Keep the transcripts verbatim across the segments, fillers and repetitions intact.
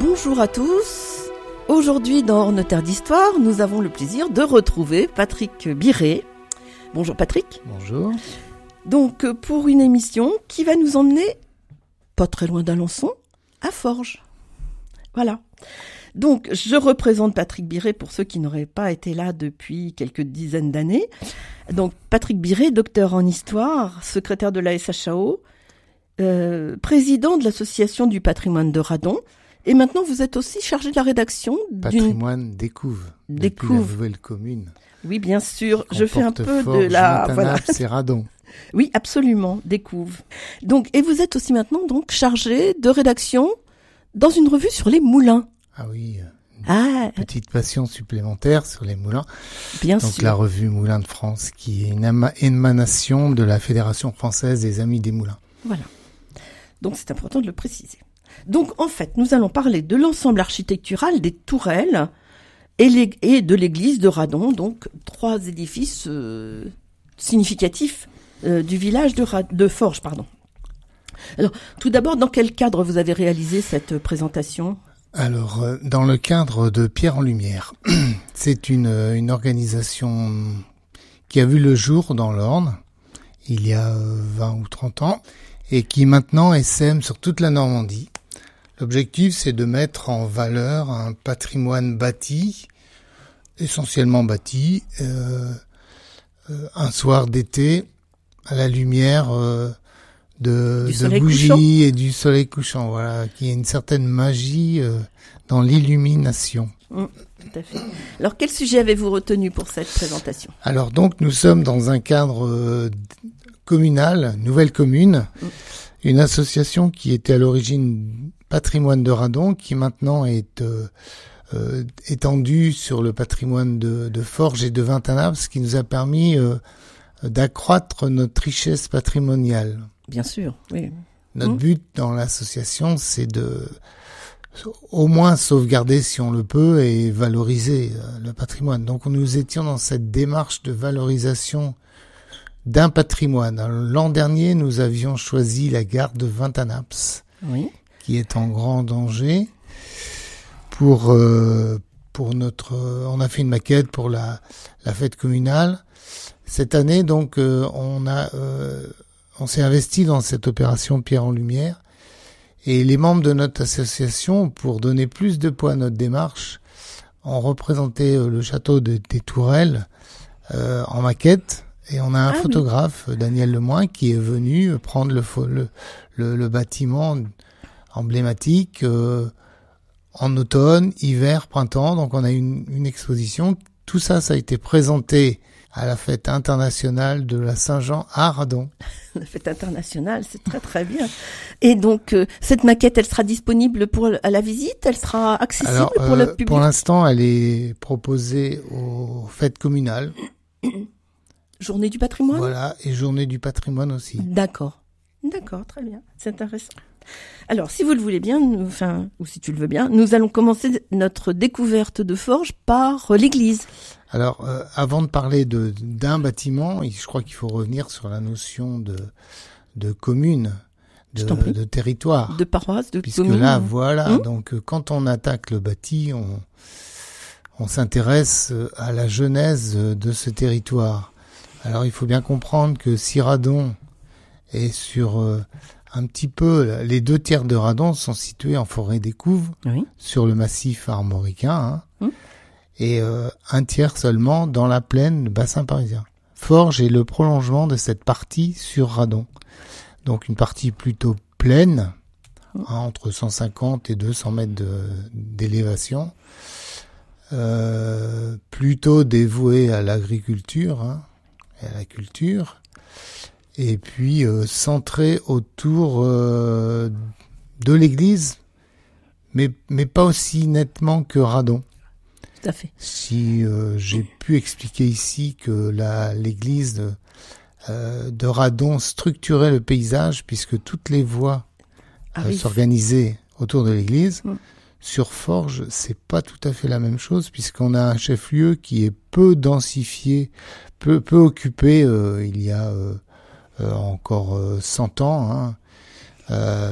Bonjour à tous. Aujourd'hui dans Hors Notaire d'Histoire, nous avons le plaisir de retrouver Patrick Biret. Bonjour Patrick. Bonjour. Donc pour une émission qui va nous emmener, pas très loin d'Alençon, à Forges. Voilà. Donc je représente Patrick Biret pour ceux qui n'auraient pas été là depuis quelques dizaines d'années. Donc Patrick Biret, docteur en histoire, secrétaire de la S H A O, euh, président de l'association du patrimoine de Radon. Et maintenant, vous êtes aussi chargé de la rédaction Patrimoine d'une... Découve, Découve. Depuis la nouvelle commune. Oui, bien sûr. Je fais un peu Forges, de la... voilà. C'est Radon. Oui, absolument, Découve. Donc, et vous êtes aussi maintenant donc chargé de rédaction dans une revue sur les moulins. Ah oui, une ah. petite passion supplémentaire sur les moulins. Bien donc, sûr. Donc la revue Moulins de France, qui est une ama- émanation de la Fédération française des Amis des Moulins. Voilà. Donc c'est important de le préciser. Donc, en fait, nous allons parler de l'ensemble architectural des tourelles et, les, et de l'église de Radon, donc trois édifices euh, significatifs euh, du village de, Ra- de Forges. Pardon. Alors, tout d'abord, dans quel cadre vous avez réalisé cette présentation ? Alors, euh, dans le cadre de Pierre en Lumière. C'est une, une organisation qui a vu le jour dans l'Orne, il y a euh, vingt ou trente ans, et qui maintenant essaime sur toute la Normandie. L'objectif, c'est de mettre en valeur un patrimoine bâti, essentiellement bâti, euh, euh, un soir d'été, à la lumière euh, de, de bougies couchant. Et du soleil couchant. Voilà, qui a une certaine magie euh, dans l'illumination. Mmh, tout à fait. Alors, quel sujet avez-vous retenu pour cette présentation ? Alors, donc, nous sommes dans un cadre euh, communal, nouvelle commune, mmh. une association qui était à l'origine Patrimoine de Radon, qui maintenant est euh, euh, étendu sur le patrimoine de, de Forges et de Vintanables, ce qui nous a permis euh, d'accroître notre richesse patrimoniale. Bien sûr, oui. Notre mmh. but dans l'association, c'est de au moins sauvegarder, si on le peut, et valoriser euh, le patrimoine. Donc nous étions dans cette démarche de valorisation d'un patrimoine. Alors, l'an dernier, nous avions choisi la gare de Vintanables. Oui. Qui est en grand danger pour euh, pour notre euh, on a fait une maquette pour la la fête communale cette année, donc euh, on a euh, on s'est investi dans cette opération Pierre en Lumière, et les membres de notre association, pour donner plus de poids à notre démarche, ont représenté euh, le château de, des Tourelles euh, en maquette, et on a un ah, photographe oui. Daniel Lemoin qui est venu prendre le le le, le bâtiment emblématique euh, en automne, hiver, printemps. Donc on a une, une exposition. Tout ça, ça a été présenté à la fête internationale de la Saint-Jean à Radon. La fête internationale, c'est très très bien. Et donc euh, cette maquette, elle sera disponible pour à la visite, elle sera accessible Alors, pour euh, le public. Pour l'instant, elle est proposée aux fêtes communales. Journée du patrimoine. Voilà, et journée du patrimoine aussi. D'accord, d'accord, très bien, c'est intéressant. Alors, si vous le voulez bien, nous, enfin, ou si tu le veux bien, nous allons commencer notre découverte de Forges par euh, l'église. Alors, euh, avant de parler de, d'un bâtiment, je crois qu'il faut revenir sur la notion de, de commune, de, de territoire. De paroisse, de Puisque commune. Puisque là, voilà, hum donc quand on attaque le bâti, on, on s'intéresse à la genèse de ce territoire. Alors, il faut bien comprendre que si Radon est sur... Euh, un petit peu, les deux tiers de Radon sont situés en forêt Découve, oui. sur le massif armoricain, hein, mmh. et euh, un tiers seulement dans la plaine du bassin parisien. Forges est le prolongement de cette partie sur Radon. Donc une partie plutôt plaine, mmh. hein, entre cent cinquante et deux cents mètres de, d'élévation, euh, plutôt dévouée à l'agriculture hein, et à la culture, et puis euh, centré autour euh, de l'église, mais mais pas aussi nettement que Radon. Tout à fait. Si euh, j'ai pu expliquer ici que la l'église de, euh, de Radon structurait le paysage, puisque toutes les voies euh, s'organisaient autour de l'église. Mmh. Sur Forges, c'est pas tout à fait la même chose, puisqu'on a un chef-lieu qui est peu densifié, peu peu occupé. Euh, il y a euh, Euh, encore euh, cent ans, hein, euh,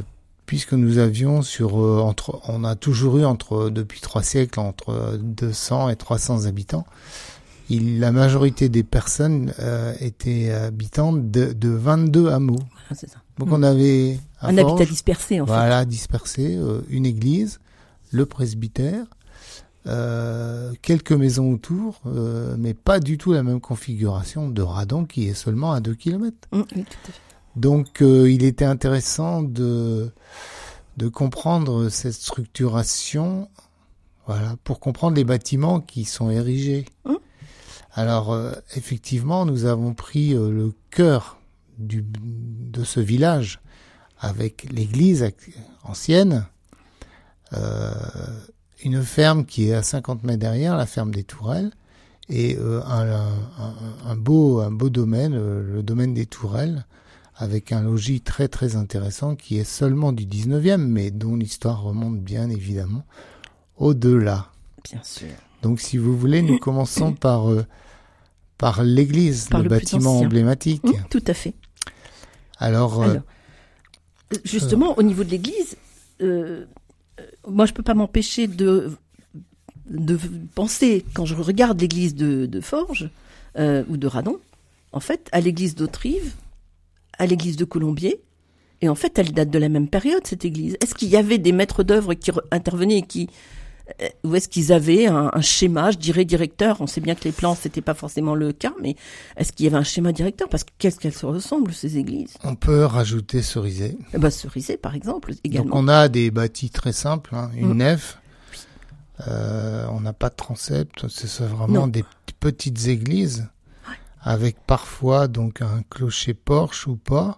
puisque nous avions sur euh, entre, on a toujours eu entre depuis trois siècles entre deux cents et trois cents habitants. Il, la majorité des personnes euh, étaient habitantes de, de vingt-deux hameaux. Ah, c'est ça. Donc mmh. on avait un Forges, habitat dispersé en voilà, fait. Voilà, dispersé, dispersé, euh, une église, le presbytère, euh, quelques maisons autour, euh, mais pas du tout la même configuration de Radon qui est seulement à deux kilomètres. Mmh, oui, tout à fait. Donc euh, il était intéressant de de comprendre cette structuration, voilà, pour comprendre les bâtiments qui sont érigés. Mmh. Alors euh, effectivement, nous avons pris euh, le cœur du de ce village avec l'église ancienne, euh, une ferme qui est à cinquante mètres derrière, la ferme des Tourelles, et euh, un, un, un beau un beau domaine, euh, le domaine des Tourelles, avec un logis très très intéressant qui est seulement du dix-neuvième, mais dont l'histoire remonte bien évidemment au-delà. Bien sûr. Donc si vous voulez, nous commençons par euh, par l'église, par le, le bâtiment emblématique. Mmh, tout à fait. Alors, euh, Alors justement, euh, au niveau de l'église, euh, moi je peux pas m'empêcher de de penser, quand je regarde l'église de, de Forges euh, ou de Radon, en fait, à l'église d'Autrive, à l'église de Colombier, et en fait, elle date de la même période, cette église. Est-ce qu'il y avait des maîtres d'œuvre qui re- intervenaient et qui, euh, ou est-ce qu'ils avaient un, un schéma, je dirais directeur? On sait bien que les plans, c'était pas forcément le cas, mais est-ce qu'il y avait un schéma directeur? Parce que qu'est-ce qu'elles se ressemblent, ces églises? On peut rajouter Cerizay. Eh ben, Cerizay, par exemple, également. Donc, on a des bâtis très simples, hein, une mmh. nef. Oui. Euh, on n'a pas de transept, c'est vraiment non. des petites églises. Ouais. Avec parfois donc un clocher-porche ou pas,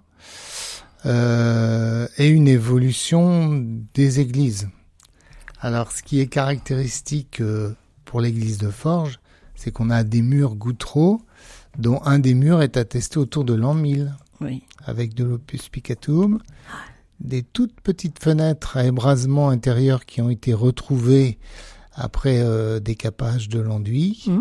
euh, et une évolution des églises. Alors, ce qui est caractéristique euh, pour l'église de Forges, c'est qu'on a des murs gouttereaux, dont un des murs est attesté autour de l'an mille, oui. avec de l'opus picatum, des toutes petites fenêtres à ébrasement intérieur qui ont été retrouvées après euh, décapage de l'enduit. Mmh.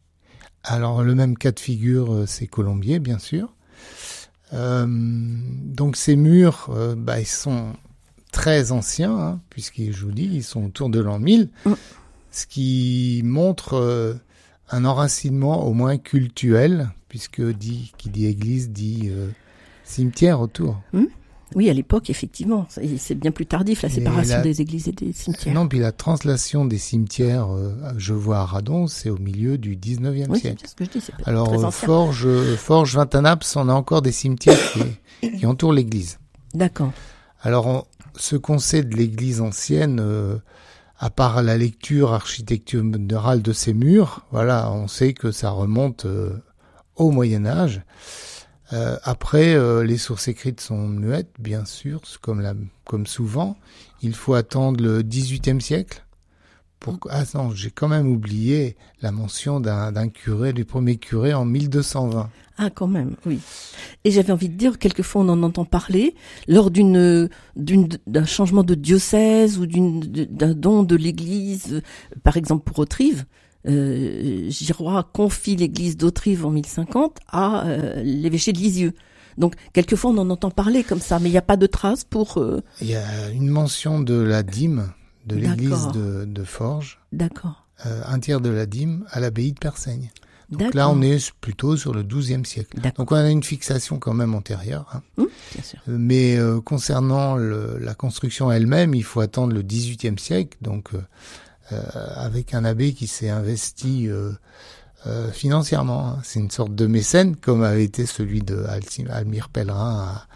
Alors, le même cas de figure, c'est Colombier, bien sûr. Euh, donc, ces murs, euh, bah, ils sont très anciens, hein, puisqu'ils, je vous dis, ils sont autour de l'an mille, mmh. ce qui montre euh, un enracinement au moins cultuel, puisque dit, qui dit église dit euh, cimetière autour. Mmh. Oui, à l'époque, effectivement. C'est bien plus tardif, la séparation la... des églises et des cimetières. Non, puis la translation des cimetières, euh, je vois à Radon, c'est au milieu du dix-neuvième oui, siècle. C'est ce que je dis, c'est pas Alors, très euh, ancien. Forges, euh, Forges, Vintanaps, on a encore des cimetières qui, qui entourent l'église. D'accord. Alors, on, ce qu'on sait de l'église ancienne, euh, à part la lecture architecturale de ces murs, voilà, on sait que ça remonte euh, au Moyen-Âge. Euh, après, euh, les sources écrites sont muettes, bien sûr, comme, la, comme souvent. Il faut attendre le dix-huitième siècle. Pour... Ah non, j'ai quand même oublié la mention d'un, d'un curé, du premier curé en mille deux cent vingt. Ah, quand même, oui. Et j'avais envie de dire, quelquefois on en entend parler, lors d'une, d'une, d'un changement de diocèse ou d'une, d'un don de l'église, par exemple pour Autrive. Euh, Giroy confie l'église d'Autrive en mille cinquante à euh, l'évêché de Lisieux. Donc, quelquefois, on en entend parler comme ça, mais il n'y a pas de traces pour... Euh... Il y a une mention de la dîme de l'église de, de Forges. D'accord. Euh, un tiers de la dîme à l'abbaye de Persaigne. Donc D'accord. là, on est plutôt sur le douzième siècle. D'accord. Donc, on a une fixation quand même antérieure. Hein. Mmh, bien sûr. Mais euh, concernant le, la construction elle-même, il faut attendre le dix-huitième siècle, donc... Euh, Euh, avec un abbé qui s'est investi euh, euh, financièrement. Hein. C'est une sorte de mécène, comme avait été celui de Almire Pellerin à,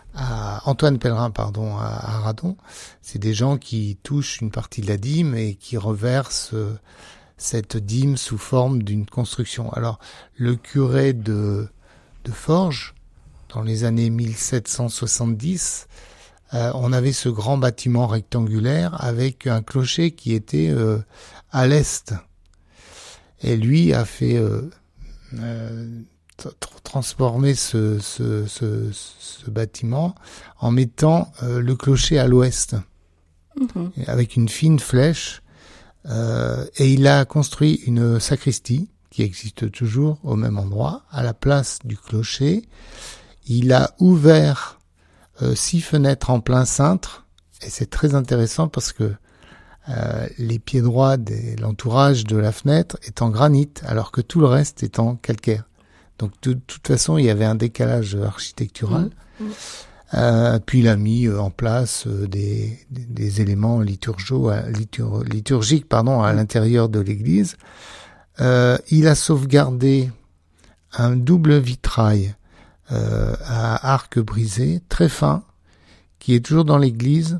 à Antoine Pellerin, pardon, à, à Radon. C'est des gens qui touchent une partie de la dîme et qui reversent euh, cette dîme sous forme d'une construction. Alors, le curé de, de Forges, dans les années mille sept cent soixante-dix, Euh, on avait ce grand bâtiment rectangulaire avec un clocher qui était euh, à l'est. Et lui a fait euh, euh, t- transformer ce, ce, ce, ce bâtiment en mettant euh, le clocher à l'ouest, mmh. avec une fine flèche. Euh, et il a construit une sacristie qui existe toujours au même endroit, à la place du clocher. Il a ouvert Euh, six fenêtres en plein cintre Et c'est très intéressant parce que euh, les pieds droits de l'entourage de la fenêtre est en granit, alors que tout le reste est en calcaire. Donc de, de toute façon, il y avait un décalage architectural. Mmh. Mmh. Euh, puis il a mis en place des, des, des éléments liturgaux, litur, liturgiques pardon, à l'intérieur de l'église. Euh, il a sauvegardé un double vitrail euh, à arc brisé, très fin, qui est toujours dans l'église,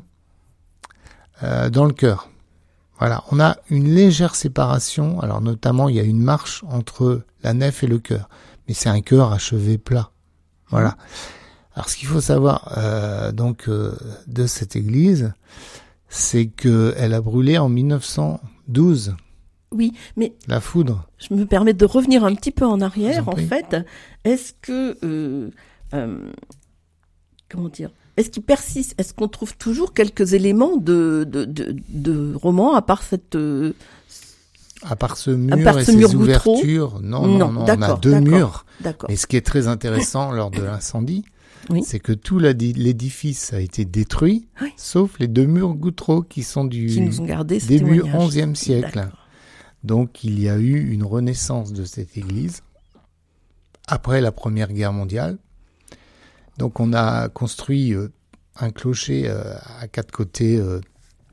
euh, dans le chœur. Voilà, on a une légère séparation. Alors notamment, il y a une marche entre la nef et le chœur, mais c'est un chœur à chevet plat. Voilà. Alors ce qu'il faut savoir euh, donc euh, de cette église, c'est que elle a brûlé en mille neuf cent douze. Oui, mais la foudre. Je me permets de revenir un petit peu en arrière. En, en fait, est-ce que euh, euh, comment dire, est-ce qu'il persiste, est-ce qu'on trouve toujours quelques éléments de de de, de romans à part cette euh, à part ce mur part et ce ces mur ouvertures? Non, non, non, non on a deux murs. D'accord. Et ce qui est très intéressant lors de l'incendie, oui. c'est que tout l'édifice a été détruit, oui. sauf les deux murs gouttereaux qui sont du qui nous ont gardé début onzième siècle. Donc il y a eu une renaissance de cette église après la Première Guerre mondiale. Donc on a construit euh, un clocher euh, à quatre côtés euh,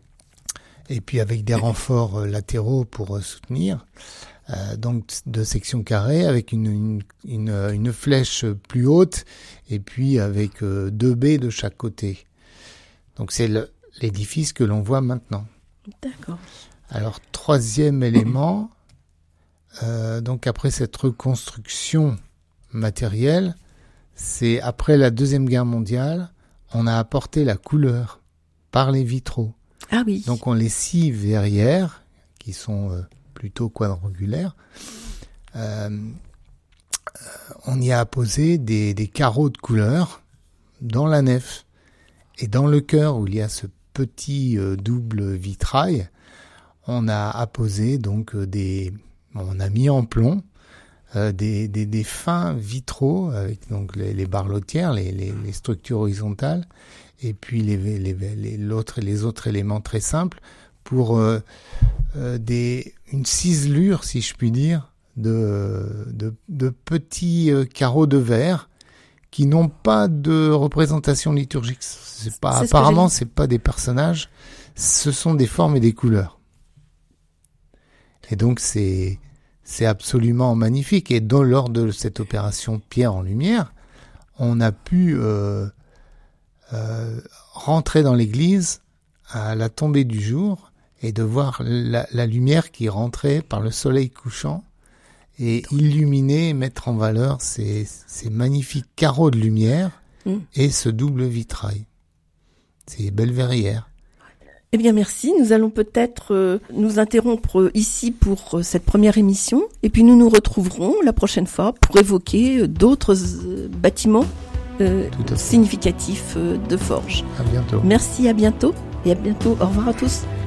et puis avec des renforts euh, latéraux pour euh, soutenir. Euh, donc de section carrée avec une, une, une, une flèche plus haute et puis avec euh, deux baies de chaque côté. Donc c'est le, l'édifice que l'on voit maintenant. D'accord. Alors troisième élément, euh, donc après cette reconstruction matérielle, c'est après la Deuxième Guerre mondiale, on a apporté la couleur par les vitraux. Ah oui. Donc on les scie verrières qui sont euh, plutôt quadrangulaires. Euh, on y a apposé des, des carreaux de couleur dans la nef. Et dans le chœur où il y a ce petit euh, double vitrail, on a apposé donc euh, des, on a mis en plomb euh, des, des, des fins vitraux avec donc les, les barlotières, les, les, les structures horizontales, et puis les, les, les, l'autre, les autres éléments très simples pour euh, euh, des, une ciselure, si je puis dire, de, de, de petits euh, carreaux de verre qui n'ont pas de représentation liturgique. C'est pas, c'est apparemment, c'est pas des personnages, ce sont des formes et des couleurs. Et donc c'est c'est absolument magnifique. Et dans, lors de cette opération Pierre en lumière, on a pu euh, euh, rentrer dans l'église à la tombée du jour et de voir la, la lumière qui rentrait par le soleil couchant et illuminer, mettre en valeur ces, ces magnifiques carreaux de lumière mmh. et ce double vitrail. Ces belles verrières. Eh bien, merci. Nous allons peut-être euh, nous interrompre ici pour euh, cette première émission. Et puis, nous nous retrouverons la prochaine fois pour évoquer euh, d'autres euh, bâtiments euh, significatifs euh, de Forges. À bientôt. Merci, à bientôt. Et à bientôt. Au revoir à tous.